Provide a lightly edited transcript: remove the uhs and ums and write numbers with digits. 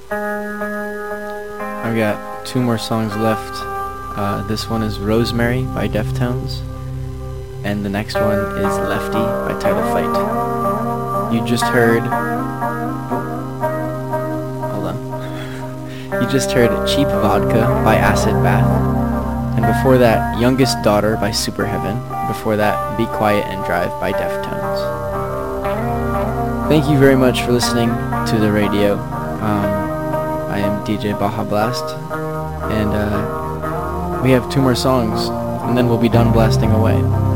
I've got two more songs left. This one is Rosemary by Deftones, and the next one is Lefty by Title Fight. You just heard... Hold on. You just heard Cheap Vodka by Acid Bath, and before that, Youngest Daughter by Super Heaven. Before that, Be Quiet and Drive by Deftones. Thank you very much for listening to the radio. I am DJ Baja Blast, and we have two more songs, and then we'll be done blasting away.